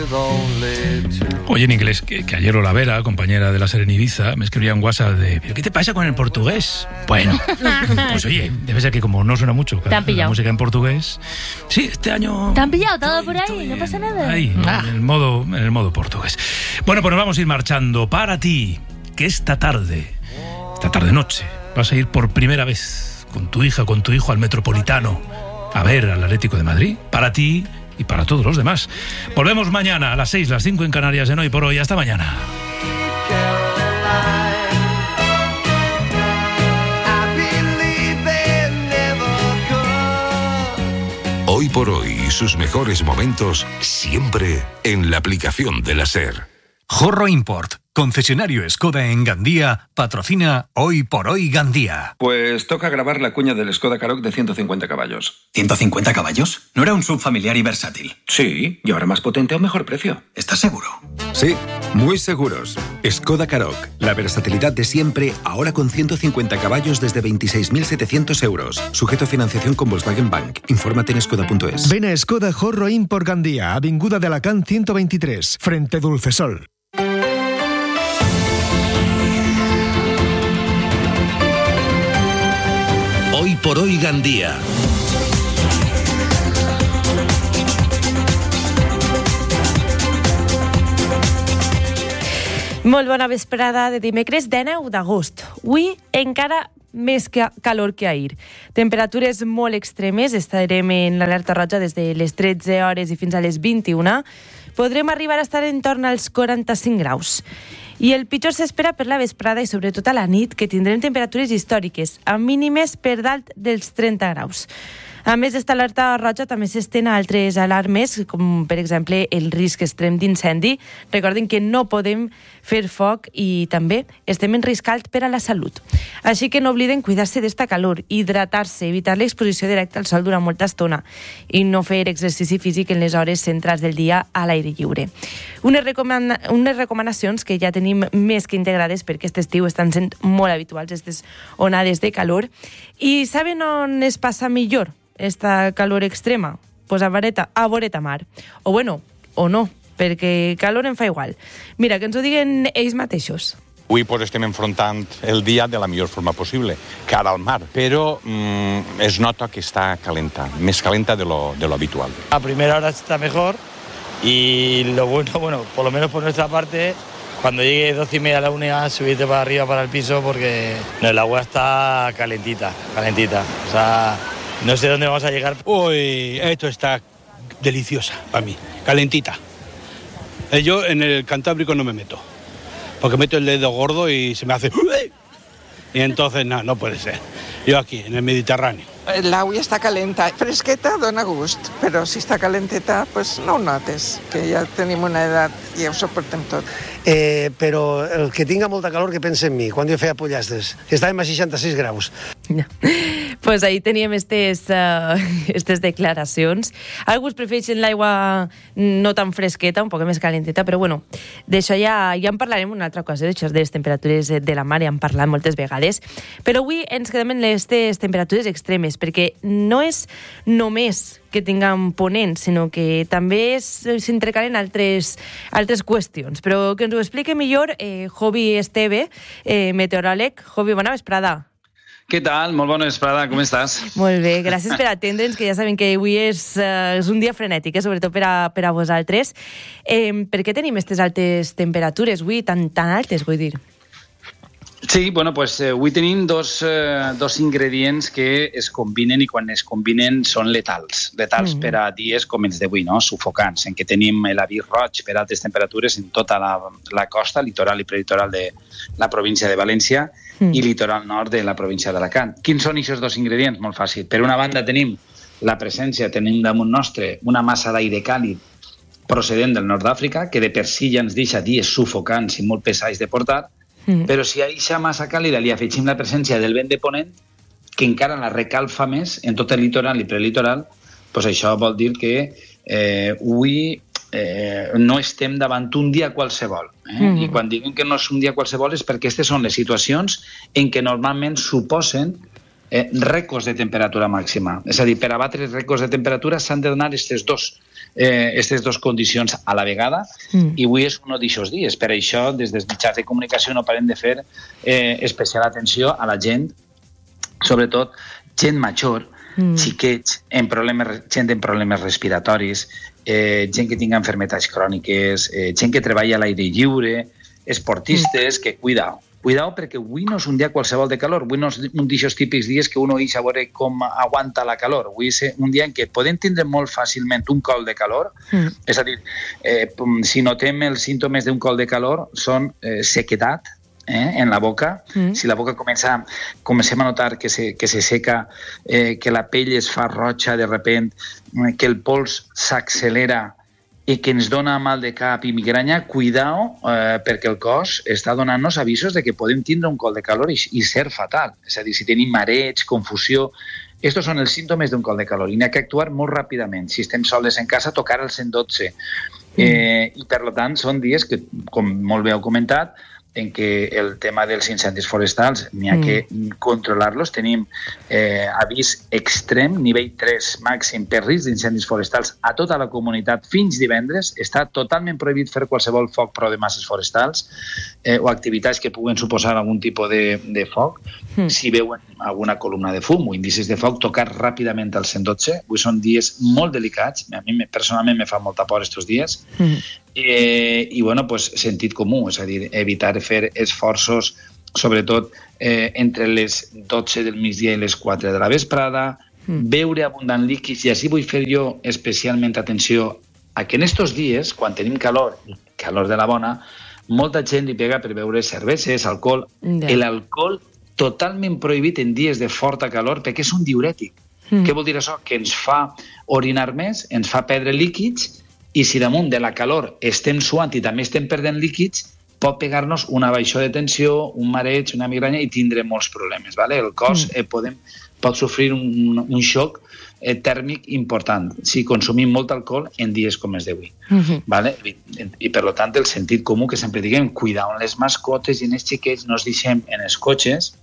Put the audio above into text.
Oye, en inglés, que ayer Olavera, compañera de la Serena Ibiza, me escribía en WhatsApp de ¿pero qué te pasa con el portugués? Bueno, pues oye, debe ser que como no suena mucho la música en portugués. Sí, este año... ¿Te han pillado todo por ahí? ¿No pasa nada? Ahí, en el modo portugués. Bueno, pues nos vamos a ir marchando. Para ti, que esta tarde noche, vas a ir por primera vez con tu hija, con tu hijo al Metropolitano a ver al Atlético de Madrid. Para ti y para todos los demás. Volvemos mañana a las 6, las 5 en Canarias en Hoy por Hoy. Hasta mañana. Hoy por Hoy y sus mejores momentos siempre en la aplicación de la SER. Jorro Import, concesionario Skoda en Gandía, patrocina Hoy por Hoy Gandía. Pues toca grabar la cuña del Skoda Karoq de 150 caballos. ¿150 caballos? ¿No era un subfamiliar y versátil? Sí, y ahora más potente a un mejor precio. ¿Estás seguro? Sí, muy seguros. Skoda Karoq, la versatilidad de siempre, ahora con 150 caballos desde 26.700 euros. Sujeto a financiación con Volkswagen Bank. Infórmate en skoda.es. Ven a Skoda Jorro Import Gandía, Avinguda de Alacant 123, frente Dulcesol. Hoy por Hoy Gandía. Molt bona vesprada de dimecres 19 d'agost. Avui encara més calor que ahir. Temperatures molt extremes, estarem en l'alerta roja des de les 13 hores i fins a les 21. Podrem arribar a estar en torn als 45 graus. I el pitjor s'espera per la vesprada i sobretot a la nit, que tindrem temperatures històriques, amb mínimes per dalt dels 30 graus. A més d'esta alerta roja, també s'estén a altres alarmes, com per exemple el risc extrem d'incendi. Recordin que no podem fer foc i també estem en risc alt per a la salut. Així que no obliden cuidar-se d'esta calor, hidratar-se, evitar l'exposició directa al sol durant molta estona i no fer exercici físic en les hores centrals del dia a l'aire lliure. Unes recomanacions que ja tenim més que integrades perquè aquest estiu estan sent molt habituals, aquestes onades de calor. I saben on es passa millor esta calor extrema? Pues a voreta mar. O bueno, o no, perquè calor en fa igual. Mira, que ens ho diguen ells mateixos. Avui pues, estem enfrontant el dia de la millor forma possible, cara al mar, però es nota que està calenta, més calenta de lo habitual. A primera hora está mejor y lo bueno, por lo menos por nuestra parte, cuando llegue 12:30 a la 1, subirte para arriba, para el piso, porque el agua está calentita. O sea, no sé dónde vamos a llegar. Uy, esto está deliciosa para mí, calentita. Yo en el Cantábrico no me meto, porque meto el dedo gordo y se me hace... Y entonces no puede ser. Yo aquí, en el Mediterráneo. L'aigua està calenta, fresqueta dona gust, però si està calenteta, pues no ho notes, que ja tenim una edat i ja ho soportem tot. Però el que tinga molta calor que pense en mi, quan jo feia pollastres, que estàvem a 66 graus. No. Pues ahí teníem estes declaracions. Alguns prefereixen l'aigua no tan fresqueta, un poc més calenteta, però bueno, d'això ja en parlarem una altra cosa, d'això de les temperatures de la mar, ja hem parlat moltes vegades, però avui ens quedem en les temperatures extremes, perquè no és només que tinguem ponents, sinó que també s'intercalen altres qüestions. Però que ens ho expliqui millor Jovi Esteve, meteoròleg. Jovi, bona vesprada. Què tal? Molt bona vesprada, com estàs? Molt bé, gràcies per atendre'ns, que ja sabem que avui és un dia frenètic, sobretot per a vosaltres. Per què tenim aquestes altes temperatures avui, tan altes, vull dir? Sí, bueno, pues avui tenim dos ingredients que es combinen i quan es combinen són letals per a dies com els d'avui, no? Sufocants, en què tenim l'avís roig per altes temperatures en tota la costa, litoral i prelitoral de la província de València i litoral nord de la província d'Alacant. Quins són aquests dos ingredients? Molt fàcil. Per una banda tenim damunt nostre una massa d'aire càlid procedent del nord d'Àfrica, que de per si ja ens deixa dies sufocants i molt pesats de portar, però si a aquesta massa càlida li afegim la presència del vent de ponent, que encara la recalfa més en tot el litoral i prelitoral, doncs això vol dir que avui no estem davant un dia qualsevol. I quan diguem que no és un dia qualsevol és perquè aquestes són les situacions en què normalment suposen rècords de temperatura màxima. És a dir, per a batre rècords de temperatura s'han de donar aquestes dos condicions a la vegada i avui és un d'aixòs dies. Per això, des dels mitjans de comunicació no parem de fer especial atenció a la gent, sobretot gent major, xiquets, gent amb problemes respiratoris, gent que tinga malalties cròniques, gent que treballa a l'aire lliure, esportistes, que cuidao perquè avui no és un dia qualsevol de calor, avui no és un d'aixòs típics dies que uno ix a veure com aguanta la calor, avui és un dia en què podem tindre molt fàcilment un col de calor, és a dir, si notem els símptomes d'un col de calor són sequedat en la boca, si la boca comencem a notar que se seca, que la pell es fa roja de repent, que el pols s'accelera i que ens dona mal de cap i migranya, cuidao, perquè el cos està donant-nos avisos de que podem tindre un col de calor i ser fatal. És a dir, si tenim mareig, confusió, estos són els símptomes d'un col de calor i n'hi ha que actuar molt ràpidament. Si estem soles en casa, tocar el 112. I per tant, són dies que, com molt bé heu comentat, en què el tema dels incendis forestals n'hi ha que controlar-los. Tenim avís extrem, nivell 3 màxim per risc d'incendis forestals a tota la comunitat fins divendres. Està totalment prohibit fer qualsevol foc pro de masses forestals o activitats que puguen suposar algun tipus de foc. Si veuen alguna columna de fum o indicis de foc, tocar ràpidament el 112. Avui són dies molt delicats. A mi personalment me fa molta por estos dies. I bueno, pues, sentit comú, és a dir, evitar fer esforços, sobretot entre les 12 del migdia i les 4 de la vesprada, beure abundant líquids, i així vull fer jo especialment atenció a que en estos dies, quan tenim calor, calor de la bona, molta gent li pega per beure cerveses, alcohol. L'alcohol totalment prohibit en dies de forta calor perquè és un diürètic. Què vol dir això? Que ens fa orinar més, ens fa perdre líquids, i si damunt de la calor estem suant i també estem perdent líquids, pot pegar-nos una baixó de tensió, un mareig, una migranya i tindre molts problemes. El cos pot sofrir un xoc tèrmic important si consumim molt alcohol en dies com els d'avui. I per tant el sentit comú que sempre diguem, cuidar amb les mascotes i en els xiquets, no els deixem en els cotxes